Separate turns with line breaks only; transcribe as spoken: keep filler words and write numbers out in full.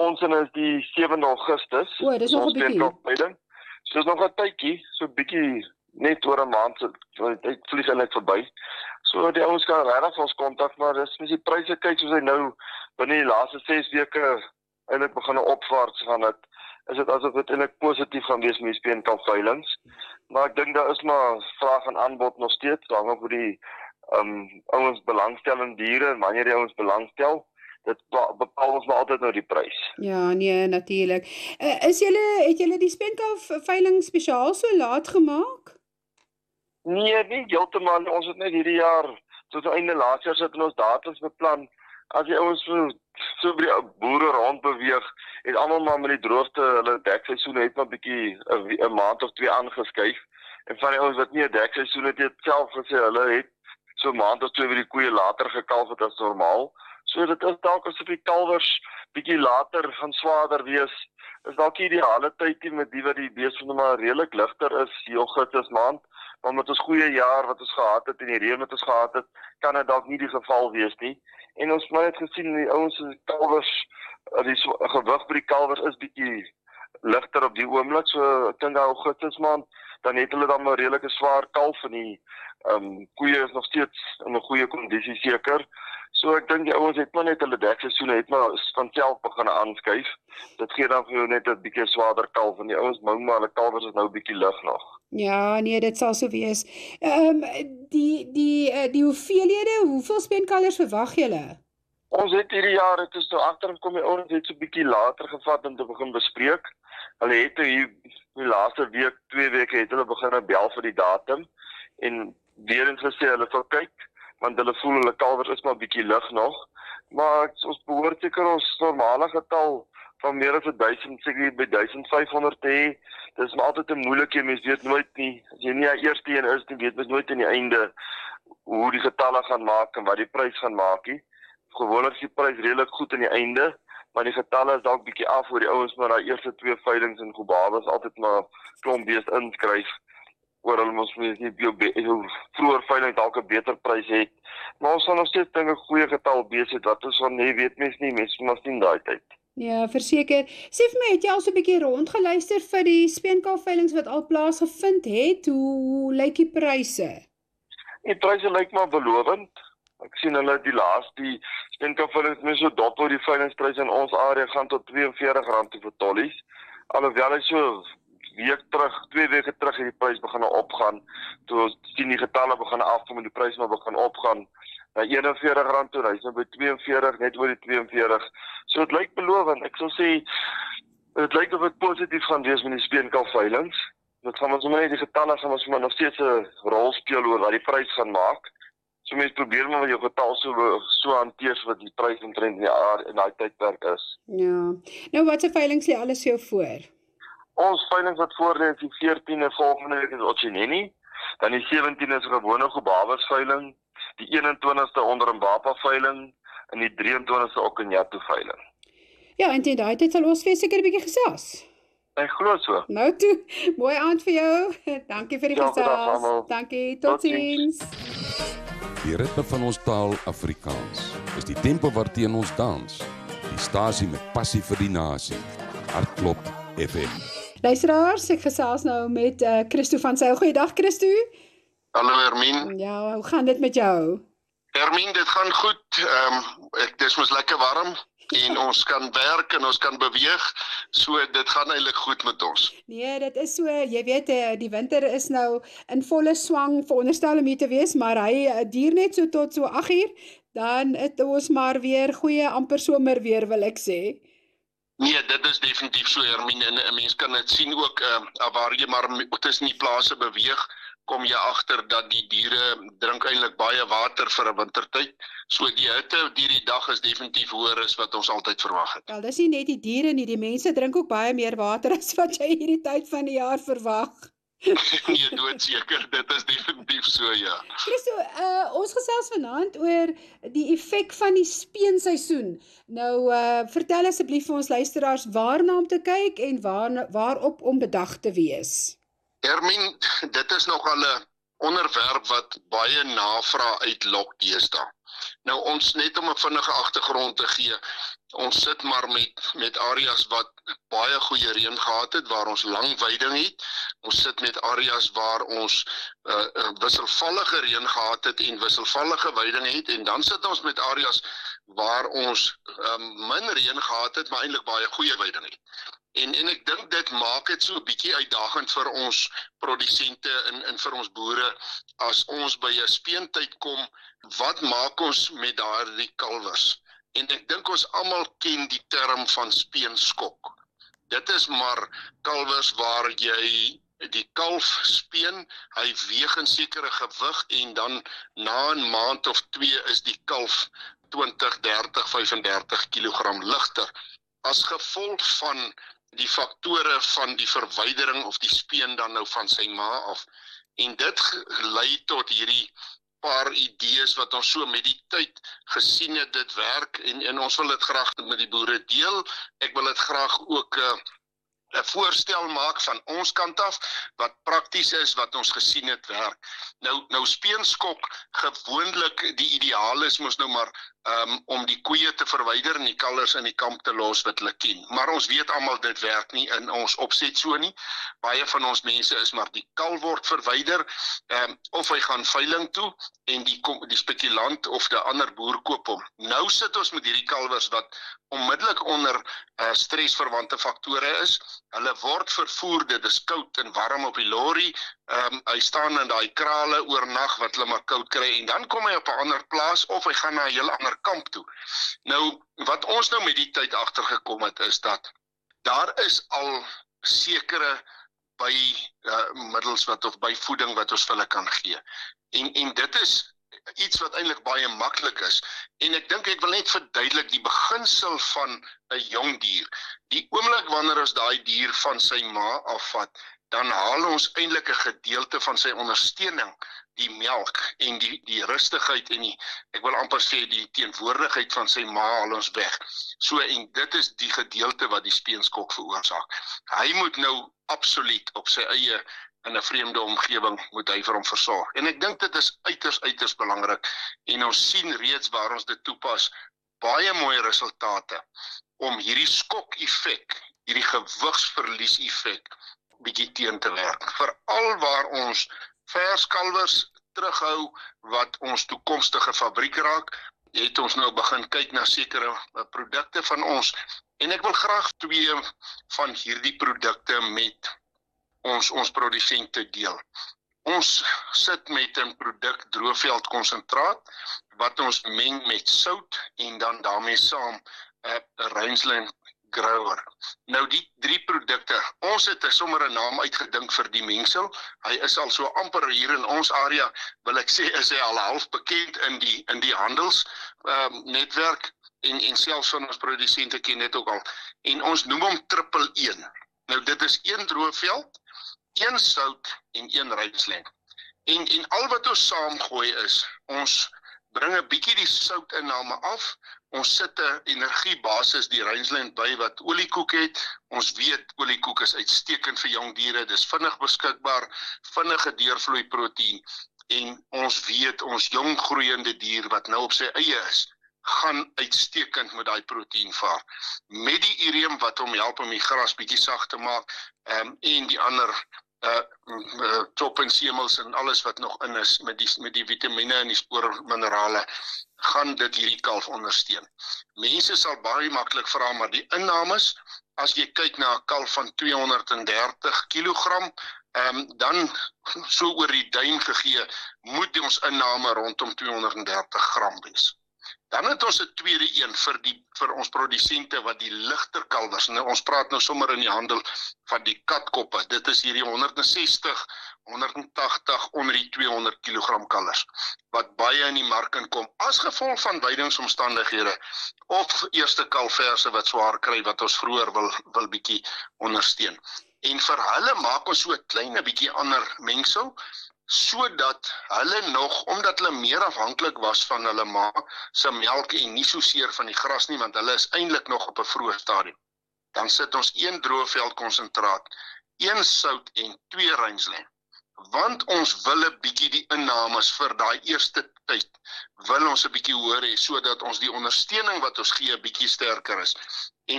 Ons is die sewende Augustus.
O, dis nog 'n bietjie.
So is nog 'n tydjie, so 'n bietjie net oor 'n maand, so dit vlieg eintlik verby. So die ouens kan regtig ons kontak, maar dis mens die pryse kyk soos hy nou binne die laaste ses weke eintlik begin opwaarts gaan het. Is dit asof dit eintlik positief gaan wees met die speenkalfveilings. Maar ek dink daar is maar vraag en aanbod nog steeds, hang op hoe die um, ouens belangstel in diere en wanneer die ouens belangstel. Dit bepaal ons maar altyd nou die prys.
Ja, nee, natuurlik. Uh, is julle het julle die speenkalfveiling spesiaal so laat gemaak?
Nee, nie heeltemal. Ons het net hierdie jaar tot die einde laas jaar sit in ons datums beplan. As die ouens so so by die boere rond beweeg, het almal maar met die droogte hulle dekseisoen het maar bietjie 'n maand of twee aangeskuif. En van die ouens wat nie 'n dekseisoen het, het self gesê hulle het so 'n maand of twee weer die koeie later gekalf het as normaal. So dit is dalk asof die kalwers bietjie later gaan swaarder wees. Is dalk nie die ideale tydjie met die wat die beeste maar redelik ligter is, die Augustus maand. Maar met ons goeie jaar wat ons gehad het en die reën wat ons gehad het, kan dit dalk nie die geval wees nie. En ons het gesien die ouens se kalwers, die gewig by die kalwers is bietjie ligter op die oomblik. So ek dink Augustus maand, dan het hulle dan maar redelike swaar kalf en die um, koeie is nog steeds in 'n goeie kondisie seker. So ek dink die ouens het maar net hulle dekseisoene het maar van self begin aanskuif. Dit gee dan vir jou net 'n bietjie swaarder kalf en die ouens mou maar hulle kalwers is nou 'n bietjie lig nog.
Ja, nee, dit sal so wees. Ehm um, die die uh, die hoeveelhede, hoeveel speenkalvers verwag julle?
Ons het hierdie jaar het ons nou agtergekom die ouens het so 'n bietjie later gevat om te begin bespreek. Hulle het hier die laaste week, twee weke het hulle begin bel vir die datum en weer eens gesê hulle sal kyk want hulle voel hulle kalwers is maar bietjie lig nog. Maar ons behoort seker ons normale getal van meer as duisend, seker by duisend vyf honderd te hê. Dit is maar altyd 'n moeilike, mens weet nooit nie, as jy nie die eerste een is, dan weet mens nooit aan die einde hoe die getalle gaan maak en wat die prys gaan maak nie. Gewoonlik is die prys redelik goed aan die einde, maar die getalle is dalk bietjie af oor die ouens maar daai eerste twee veilings en Gobabas altyd maar klomp beest inskryf. Oor hulle mos nie jou vroeër veiling dalk 'n beter prys het. Maar ons sal nog steeds dink 'n goeie getal beeste het wat ons van nie weet mens nie, mens mas nie daai tyd.
Ja, verseker. Sê vir my, het jy al so 'n bietjie rondgeluister vir die speenkalfveilings wat al plaasgevind het? Hoe, hoe lyk die pryse?
Die pryse lyk maar belovend. Ek sien hulle die laaste die speenkalfveilings mens so dop oor die veilingspryse in ons area gaan tot twee en veertig rand vir tollies. Alhoewel hy so week terug, twee weke terug het die prys begin opgaan. Toe ons sien die getalle begin afkom en die prys maar begin opgaan. Na een en veertig rand toe, hy is nou by twee en veertig, net oor die twee en veertig. So dit lyk belovend. Ek sal sê dit lyk of dit positief gaan wees met die speenkalfveilings. Dit gaan ons maar net die getalle gaan ons maar nog steeds 'n rol speel oor wat die prys gaan maak. So mense probeer maar met jou getal so so hanteer sodat die prys omtrent in die in daai tydperk is.
Ja. Nou watse veilings lê alles jou voor?
Ons veilings wat voor lê is die veertiende volgende week is Otchineni, dan die sewentiende is 'n gewone Gobabas veiling, die eenentwintigste onder Mbapa veiling en die drieëntwintigste Okanyato veiling.
Ja, en teen daai tyd sal ons weer seker 'n bietjie gesels.
Ek glo so.
Nou toe, mooi aand vir jou. Dankie vir die
Ja,
gesels.
goeiedag,
Dankie,
Tot
totsiens.
Die ritme van ons taal Afrikaans is die tempo waarteen ons dans. Die stasie met passie vir die nasie. Hartklop F M.
Luisteraars, ek gesels nou met uh, Christo van Sail. Goeiedag Christo.
Hallo Hermien.
Ja, hoe gaan dit met jou?
Hermien, dit gaan goed. Ehm um, ek dis mos lekker warm en ons kan werk en ons kan beweeg. So dit gaan eintlik goed met ons.
Nee, dit is so, jy weet, eh, die winter is nou in volle swang, veronderstel om hier te wees, maar hy eh, duur net so tot so agt uur, dan het ons maar weer goeie amper somer weer, wil ek sê.
Nee, dit is definitief so Hermien en 'n mens kan dit sien ook uh, waar jy maar tussen die plase beweeg, kom jy agter dat die diere drink eintlik baie water vir 'n wintertyd. So die hitte deur die dag is definitief hoër as wat ons altyd verwag het.
Wel, dis nie net die diere nie, die mense drink ook baie meer water as wat jy hierdie tyd van die jaar verwag.
Nee, doodseker, dit is definitief so, ja.
Christo, uh, ons gesels vanaand oor die effek van die speenseisoen. Nou, uh, vertel asseblief vir ons luisteraars waarna om te kyk en waar, waarop om bedag te wees.
Hermien, dit is nogal 'n onderwerp wat baie navraag uitlok deesdae. Nou ons net om 'n vinnige agtergrond te gee. ons sit maar met met areas wat baie goeie reën gehad het, waar ons lang veiding het. Ons sit met areas waar ons uh, uh, wisselvallige reën gehad het en wisselvallige veiding het, en dan sit ons met areas waar ons um, min reën gehad het, maar eintlik baie goeie veiding het. En en ek dink dit maak dit so 'n bietjie uitdagend vir ons produsente en en vir ons boere as ons by 'n speentyd kom. Wat maak ons met daardie kalwers? En ek dink ons almal ken die term van speenskok. Dit is maar kalwers waar jy die kalf speen, hy weeg 'n sekere gewig en dan na 'n maand of twee is die kalf twintig, dertig, vyf en dertig kilogram ligter. As gevolg van die faktore van die verwydering of die speen dan nou van sy ma af. En dit lei tot hierdie paar idees wat ons so met die tyd gesien het dit werk, en, en ons wil dit graag met die boere deel. Ek wil dit graag ook 'n uh, 'n voorstel maak van ons kant af, wat prakties is, wat ons gesien het werk. Nou, nou speenskok, gewoonlik die ideaal is mos nou maar um, om die koeie te verwyder en die kalvers in die kamp te los wat hulle ken. Maar ons weet almal dit werk nie in ons opset so nie. Baie van ons mense is maar die kalf word verwyder, um, of hy gaan veiling toe en die, die spekulant of die ander boer koop hom. Nou sit ons met hierdie kalvers wat onmiddellik onder uh, stresverwante faktore is. Hulle word vervoer, dit is koud en warm op die lorry, um, hy staan in daai krale oornag wat hulle maar koud kry, en dan kom hy op 'n ander plaas, of hy gaan na 'n heel ander kamp toe. Nou, wat ons nou met die tyd agtergekom het, is dat daar is al sekere by uh, middels wat of byvoeding wat ons vir hulle kan gee. En, en dit is iets wat eintlik baie maklik is. En ek dink ek wil net verduidelik die beginsel van 'n jong dier. Die oomblik wanneer ons daai dier van sy ma afvat, dan haal ons eintlik 'n gedeelte van sy ondersteuning, die melk en die die rustigheid en die, ek wil amper sê die teenwoordigheid van sy ma haal ons weg. So, en dit is die gedeelte wat die speenskok veroorsaak. Hy moet nou absoluut op sy eie in 'n vreemde omgewing moet hy vir hom versorg. En ek dink dit is uiters uiters belangrik, en ons sien reeds waar ons dit toepas baie mooi resultate om hierdie skok-effek, hierdie gewigsverlies effek bietjie teen te werk. Veral waar ons vers kalvers terughou wat ons toekomstige fabriek raak, het ons nou begin kyk na sekere produkte van ons, en ek wil graag twee van hierdie produkte met ons ons produsente deel. Ons sit met 'n produk droëveld konsentraat wat ons meng met sout en dan daarmee saam 'n uh, Rheinland grower. Nou die drie produkte, ons het sommer 'n naam uitgedink vir die mengsel. Hy is al so amper hier in ons area, wil ek sê, is hy al half bekend in die in die handels um, netwerk en en selfs van ons produsente ken dit ook al. En ons noem hom triple een. Nou dit is een droëveld, een sout en een Rheinland. En en al wat ons saamgooi is, ons bring 'n bietjie die soutinname af. Ons sit 'n energiebasis die Rheinland by wat oliekoek het. Ons weet oliekoek is uitstekend vir jong diere, dis vinnig beskikbaar, vinnige deurvloei proteïen, en ons weet ons jong groeiende dier wat nou op sy eie is, gaan uitstekend met daai proteïen vaar. Met die ureum wat hom help om die gras bietjie sag te maak, um, en die ander uh, uh, top en semels en alles wat nog in is, met die, met die vitamiene en die spoorminerale, gaan dit hierdie kalf ondersteun. Mense sal baie maklik vra, maar die innames, as jy kyk na 'n kalf van tweehonderddertig kilogram, um, dan so oor die duim gegee, moet ons inname rondom tweehonderddertig gram wees. Dan het ons 'n tweede een vir die vir ons produsente wat die ligter kalvers. Nou ons praat nou sommer in die handel van die katkoppe. Dit is hierdie honderdsestig, honderdtagtig onder die tweehonderd kilogram kalvers wat baie in die mark inkom as gevolg van weidingsomstandighede of eerste kalverse wat swaar kry wat ons vroeër wil wil bietjie ondersteun. En vir hulle maak ons so 'n klein bietjie ander mengsel, sodat hulle nog, omdat hulle meer afhanklik was van hulle ma se melk en nie so seer van die gras nie, want hulle is eintlik nog op 'n vroeë stadium. Dan sit ons een droëveld konsentraat, een sout en twee Rheinland. Want ons wil 'n bietjie die innames vir daai eerste wintertyd wil ons 'n bietjie hoor hê sodat ons die ondersteuning wat ons gee 'n bietjie sterker is.